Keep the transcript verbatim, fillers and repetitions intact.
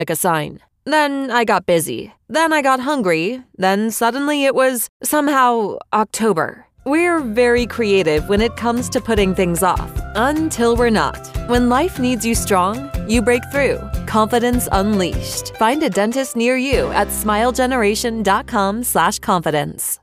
like a sign. Then I got busy. Then I got hungry. Then suddenly it was somehow October. We're very creative when it comes to putting things off. Until we're not. When life needs you strong, you break through. Confidence unleashed. Find a dentist near you at smilegeneration dot com slash confidence.